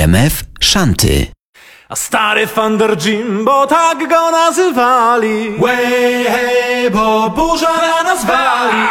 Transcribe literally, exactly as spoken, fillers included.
R M F Szanty. A stary Thunder Jim, bo tak go nazywali. Way, hey, bo burza na nas wali.